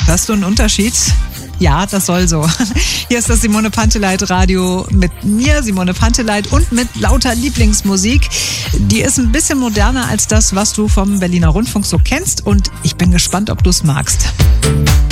Hörst du einen Unterschied? Ja, das soll so. Hier ist das Simone Panteleit Radio mit mir, Simone Panteleit, und mit lauter Lieblingsmusik. Die ist ein bisschen moderner als das, was du vom Berliner Rundfunk so kennst, und ich bin gespannt, ob du es magst.